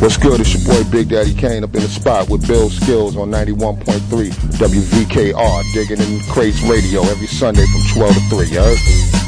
What's good? It's your boy Big Daddy Kane up in the spot with Bill Skills on 91.3 WVKR, digging in Crates Radio every Sunday from 12 to 3,